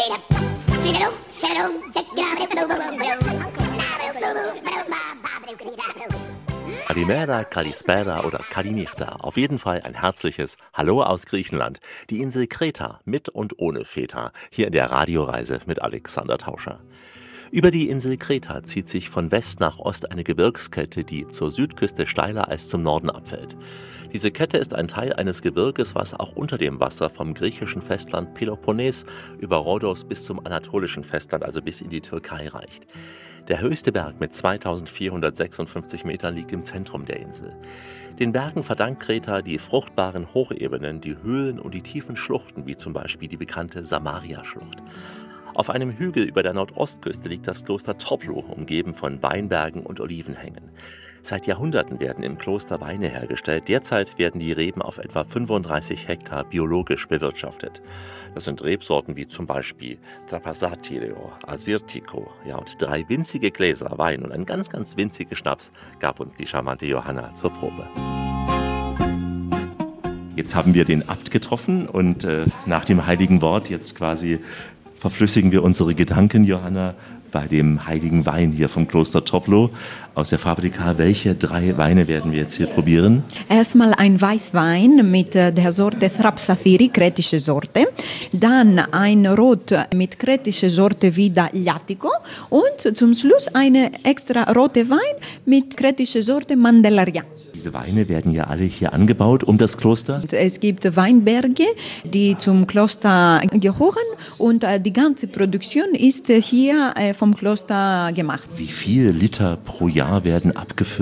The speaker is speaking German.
Kalimera, Kalispera oder Kalinichta. Auf jeden Fall ein herzliches Hallo aus Griechenland. Die Insel Kreta mit und ohne Feta. Hier in der Radioreise mit Alexander Tauscher. Über die Insel Kreta zieht sich von West nach Ost eine Gebirgskette, die zur Südküste steiler als zum Norden abfällt. Diese Kette ist ein Teil eines Gebirges, was auch unter dem Wasser vom griechischen Festland Peloponnes über Rhodos bis zum anatolischen Festland, also bis in die Türkei reicht. Der höchste Berg mit 2456 Metern liegt im Zentrum der Insel. Den Bergen verdankt Kreta die fruchtbaren Hochebenen, die Höhlen und die tiefen Schluchten, wie zum Beispiel die bekannte Samaria-Schlucht. Auf einem Hügel über der Nordostküste liegt das Kloster Toplo, umgeben von Weinbergen und Olivenhängen. Seit Jahrhunderten werden im Kloster Weine hergestellt. Derzeit werden die Reben auf etwa 35 Hektar biologisch bewirtschaftet. Das sind Rebsorten wie zum Beispiel Trapassatiro, Assyrtiko, und 3 winzige Gläser Wein und ein ganz, ganz winziges Schnaps gab uns die charmante Johanna zur Probe. Jetzt haben wir den Abt getroffen und nach dem heiligen Wort jetzt quasi verflüssigen wir unsere Gedanken, Johanna, bei dem heiligen Wein hier vom Kloster Toplo aus der Fabrika. Welche 3 Weine werden wir jetzt hier probieren? Erstmal ein Weißwein mit der Sorte Thrapsathiri, kretische Sorte. Dann ein Rot mit kretischer Sorte wie Lattico. Und zum Schluss eine extra rote Wein mit kretischer Sorte Mandellaria. Diese Weine werden ja alle hier angebaut um das Kloster? Es gibt Weinberge, die zum Kloster gehören und die ganze Produktion ist hier vom Kloster gemacht. Wie viele Liter pro Jahr werden abgefüllt?